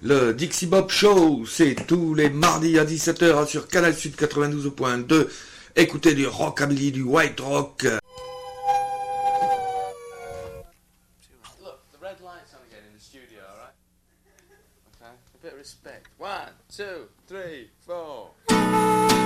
Le Dixie Bob Show, c'est tous les mardis à 17h sur Canal Sud 92.2. Écoutez du rockabilly, du white rock. Look, the red light's on again in the studio, alright? Okay, a bit of respect. 1, 2, 3, 4.